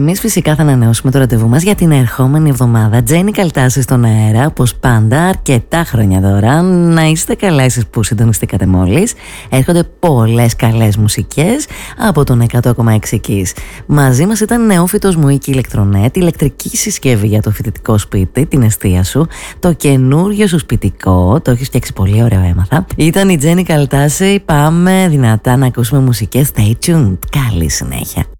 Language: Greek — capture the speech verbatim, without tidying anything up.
εμείς φυσικά θα ανανεώσουμε το ραντεβού μας για την ερχόμενη εβδομάδα. Τζένι Καλτάση στον αέρα, όπως πάντα, αρκετά χρόνια τώρα. Να είστε καλά εσείς που συντονιστήκατε μόλις. Έρχονται πολλές καλές μουσικές από τον εκατό κόμμα έξι Kiss. Μαζί μας ήταν νεόφυτος μου η Ηλεκτρονέτ, ηλεκτρική συσκευή για το φοιτητικό σπίτι, την εστία σου, το καινούριο σου σπιτικό. Το έχεις φτιάξει πολύ ωραίο, έμαθα. Ήταν η Τζένι Καλτάση. Πάμε δυνατά να ακούσουμε μουσικές. Stay tuned. Καλή συνέχεια.